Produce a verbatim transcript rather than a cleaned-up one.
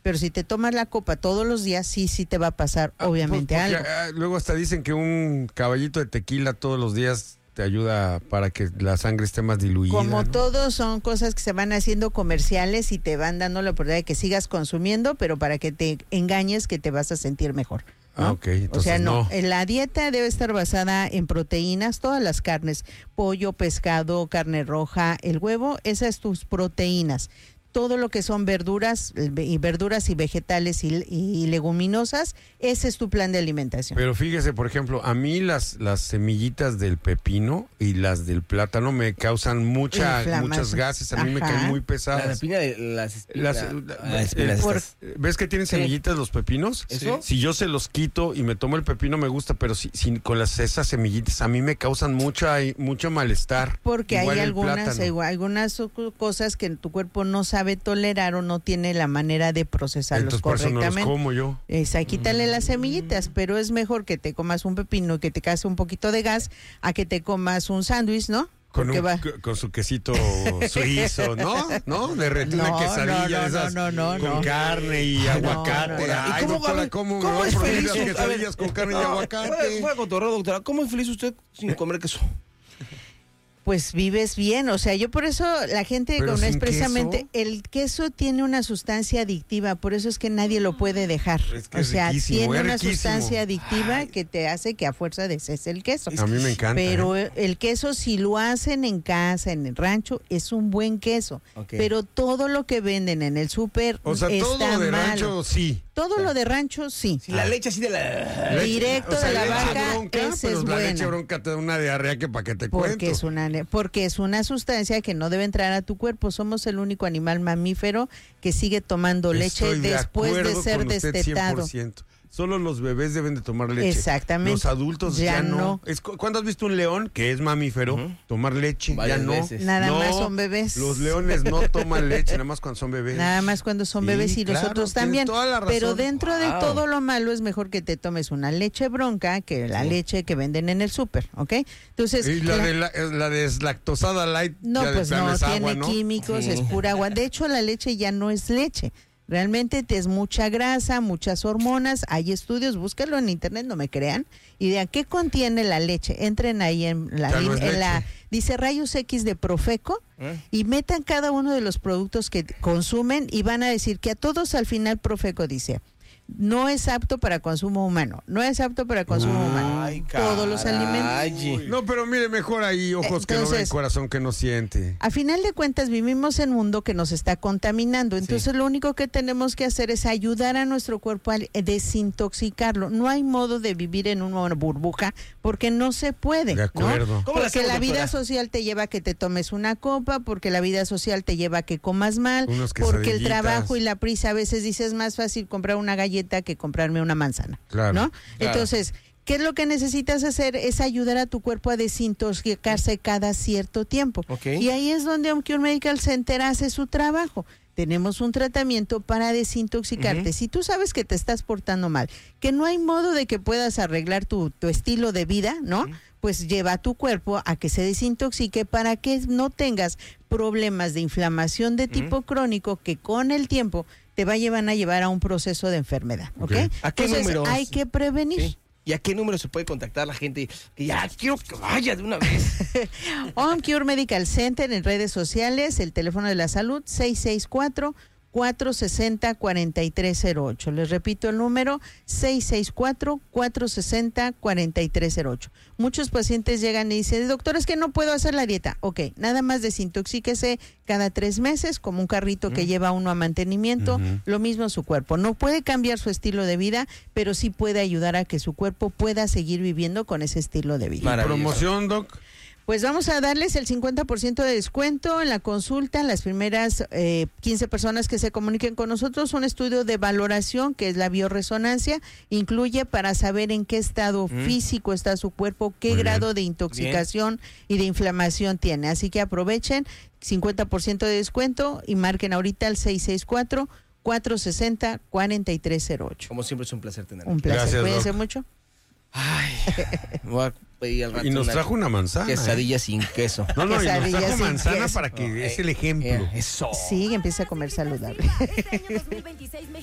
Pero si te tomas la copa todos los días, sí, sí te va a pasar, Ah, obviamente, pues, porque, algo. ah, luego hasta dicen que un caballito de tequila todos los días te ayuda para que la sangre esté más diluida. Como ¿no? todos son cosas que se van haciendo comerciales y te van dando la oportunidad de que sigas consumiendo, pero para que te engañes que te vas a sentir mejor, ¿no? Ah, ok, entonces o sea, no, no. la dieta debe estar basada en proteínas, todas las carnes, pollo, pescado, carne roja, el huevo, esas tus proteínas. Todo lo que son verduras y verduras y vegetales y, y leguminosas, ese es tu plan de alimentación. Pero fíjese, por ejemplo, a mí las, las semillitas del pepino y las del plátano me causan mucha, muchos gases, a mí me Ajá. caen muy La pesadas. espina de las... Las, la- la- ah, espinas eh, por- estas. ¿Ves que tienen semillitas los pepinos? ¿Eso? Si yo se los quito y me tomo el pepino me gusta, pero si, si con las esas semillitas a mí me causan mucha mucho malestar. Porque Igual hay el algunas, plátano. igual, algunas cosas que tu cuerpo no sabe tolerar o no tiene la manera de procesarlos Entonces por eso no correctamente. los como yo. Esa, quítale las semillitas, pero es mejor que te comas un pepino que te cause un poquito de gas a que te comas un sándwich, ¿no? Con, Porque un- va- con su quesito suizo, ¿no? ¿No? Derretir No, una quesadilla no, no, de esas no, no, con no. carne y no, aguacate. no, no. ¿Y Ay, cómo, doctora, a ver, ¿cómo, me cómo voy a es prohibir feliz? las A ver, quesadillas con carne y no, aguacate? Fuera, fuera cotorreo, doctora. ¿Cómo es feliz usted sin comer queso? Pues vives bien, o sea, yo por eso la gente Pero con sin es precisamente queso. el queso tiene una sustancia adictiva, por eso es que nadie lo puede dejar. Es que o es sea, riquísimo, tiene es una riquísimo. sustancia adictiva que te hace que a fuerza desees el queso. A mí me encanta. Pero ¿eh? el queso, si lo hacen en casa, en el rancho, es un buen queso. Ok. Pero todo lo que venden en el súper O sea, está todo de malo. rancho, sí. Todo lo de rancho, sí. Si la leche así de la... Leche- Directo o sea, de la leche vaca, bronca, esa pero es la leche buena. bronca te da una diarrea que para qué te Porque cuento. es una porque es una sustancia que no debe entrar a tu cuerpo. Somos el único animal mamífero que sigue tomando leche Estoy de después de acuerdo ser con usted destetado. cien por ciento. Solo los bebés deben de tomar leche. Exactamente. Los adultos ya, Ya no. no. Es, cu- ¿Cuándo has visto un león que es mamífero Ujú. tomar leche? Varias ya no. veces. Nada No, más son bebés. Los leones no toman leche, nada más cuando son bebés. Nada más cuando son Sí, bebés y los claro, otros tienes también. toda la razón. Pero dentro de Wow. todo lo malo es mejor que te tomes una leche bronca que la Sí. leche que venden en el súper, ¿ok? Entonces, Y la, la- de la, la deslactosada light. no, ya de pues plano no, es tiene agua, ¿no? químicos, Sí. es pura agua. De hecho, la leche ya no es leche. Realmente te es mucha grasa, muchas hormonas. Hay estudios, búsquenlo en internet, no me crean. Y de qué contiene la leche. Entren ahí en la, Ya no es en la leche. dice rayos X de Profeco ¿Eh? y metan cada uno de los productos que consumen y van a decir que a todos al final Profeco dice no es apto para consumo humano, no es apto para consumo humano. Ay, Todos los caray. alimentos. No, pero mire, mejor ahí ojos que no ven, Entonces- corazón que no siente. A final de cuentas vivimos en un mundo que nos está contaminando, entonces lo único que tenemos que hacer es ayudar a nuestro cuerpo a desintoxicarlo. No hay modo de vivir en una burbuja porque no se puede. De ¿no? acuerdo. ¿Cómo le Porque hacemos, la vida doctora? social te lleva a que te tomes una copa, porque la vida social te lleva a que comas mal, Unos porque el quesadillitas. trabajo y la prisa a veces dices es más fácil comprar una galleta que comprarme una manzana, Claro, ¿no? claro. Entonces, ¿qué es lo que necesitas hacer? Es ayudar a tu cuerpo a desintoxicarse cada cierto tiempo. Ok. Y ahí es donde Cure Medical Center hace su trabajo. Tenemos un tratamiento para desintoxicarte. Ujú. Si tú sabes que te estás portando mal, que no hay modo de que puedas arreglar tu, tu estilo de vida, ¿no? Ujú. Pues lleva a tu cuerpo a que se desintoxique para que no tengas problemas de inflamación de tipo crónico que con el tiempo te va a llevar a llevar a un proceso de enfermedad, ¿ok? Ok. ¿A qué Entonces números? hay que prevenir. Sí. ¿Y a qué número se puede contactar la gente que ya quiero que vaya de una vez? Home Cure Medical Center en redes sociales, el teléfono de la salud seis seis cuatro, cuatro seis cero, cuatro tres cero ocho. Les repito el número seis seis cuatro, cuatro seis cero, cuatro tres cero ocho. Muchos pacientes llegan y dicen, doctor, es que no puedo hacer la dieta. Ok, nada más desintoxíquese cada tres meses como un carrito que lleva uno a mantenimiento, Ujú. lo mismo su cuerpo. No puede cambiar su estilo de vida, pero sí puede ayudar a que su cuerpo pueda seguir viviendo con ese estilo de vida. Maravilloso. Promoción, Doc. Pues vamos a darles el cincuenta por ciento de descuento en la consulta. Las primeras eh, quince personas que se comuniquen con nosotros, un estudio de valoración que es la bioresonancia, incluye para saber en qué estado Mm. físico está su cuerpo, qué Muy grado bien. de intoxicación y de inflamación tiene. Así que aprovechen, cincuenta por ciento de descuento y marquen ahorita al seis seis cuatro, cuatro seis cero, cuatro tres cero ocho. Como siempre es un placer tenerlo. Un placer, Gracias, cuídense Doc. mucho. Ay, me voy a pedir al rato Y nos una trajo una manzana. ¿eh? quesadilla sin queso. No, no, y nos Quesadillas trajo sin manzana queso. para que No, es eh, el ejemplo. eh, Eso. Sí, empieza a comer saludable. Este año dos mil veintiséis